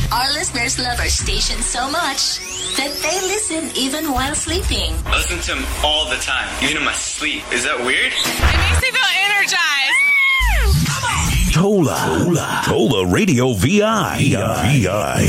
Our listeners love our station so much that they listen even while sleeping. I listen to them all the time, even in my sleep. Is that weird? It makes me feel energized. Tola Radio VI.